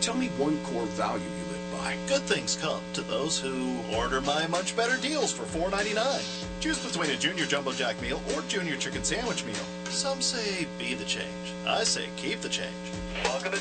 Tell me one core value you live by. Good things come to those who order my much better deals for $4.99. Choose between a Junior Jumbo Jack meal or Junior Chicken Sandwich meal. Some say be the change. I say keep the change. Welcome to